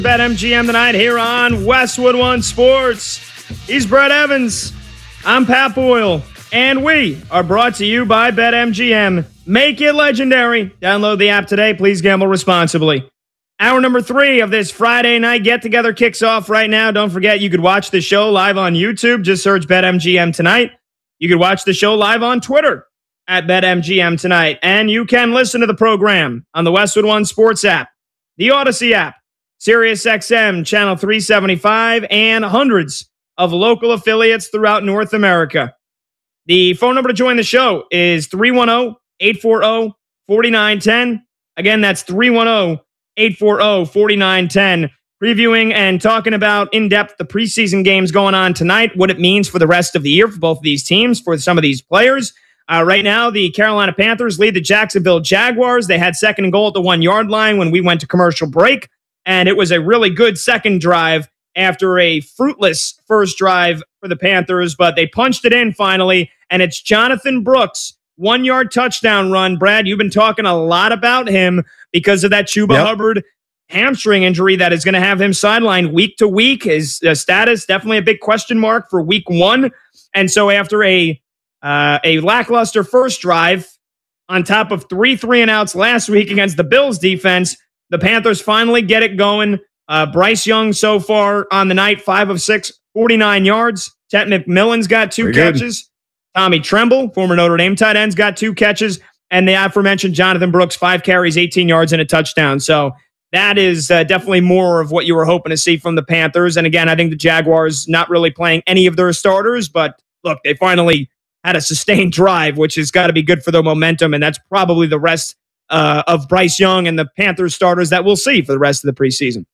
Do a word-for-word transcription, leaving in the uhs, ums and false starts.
BetMGM tonight here on Westwood One Sports. He's Brett Evans. I'm Pat Boyle. And we are brought to you by BetMGM. Make it legendary. Download the app today. Please gamble responsibly. Hour number three of this Friday night get-together kicks off right now. Don't forget, you could watch the show live on YouTube. Just search BetMGM tonight. You could watch the show live on Twitter at BetMGM tonight. And you can listen to the program on the Westwood One Sports app, the Odyssey app, SiriusXM Channel three seventy-five, and hundreds of local affiliates throughout North America. The phone number to join the show is three one zero, eight four zero, four nine one zero. Again, that's three one zero, eight four zero, four nine one zero. Previewing and talking about in-depth the preseason games going on tonight, what it means for the rest of the year for both of these teams, for some of these players. Uh, right now, the Carolina Panthers lead the Jacksonville Jaguars. They had second and goal at the one-yard line when we went to commercial break. And it was a really good second drive after a fruitless first drive for the Panthers, but they punched it in finally, and it's Jonathan Brooks, one-yard touchdown run. Brad, you've been talking a lot about him because of that Chuba yep. Hubbard hamstring injury that is going to have him sidelined week to week. His uh, status, definitely a big question mark for week one. And so after a uh, a lackluster first drive on top of three three and outs last week against the Bills defense, the Panthers finally get it going. Uh, Bryce Young so far on the night, five of six, forty-nine yards. Ted McMillan's got two Very catches. Good. Tommy Tremble, former Notre Dame tight end's got two catches. And the aforementioned Jonathan Brooks, five carries, eighteen yards, and a touchdown. So that is uh, definitely more of what you were hoping to see from the Panthers. And again, I think the Jaguars not really playing any of their starters. But look, they finally had a sustained drive, which has got to be good for their momentum. And that's probably the rest Uh, of Bryce Young and the Panthers starters that we'll see for the rest of the preseason.